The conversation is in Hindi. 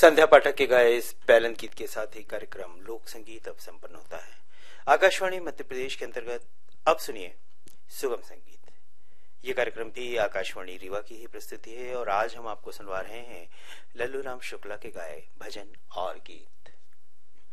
संध्या पाठक के गाए इस बैलन गीत के साथ ही कार्यक्रम लोक संगीत अब संपन्न होता है। आकाशवाणी मध्य प्रदेश के अंतर्गत अब सुनिए सुगम संगीत। ये कार्यक्रम भी आकाशवाणी रीवा की ही प्रस्तुति है और आज हम आपको सुनवा रहे हैं लल्लू राम शुक्ला के गाए भजन और गीत।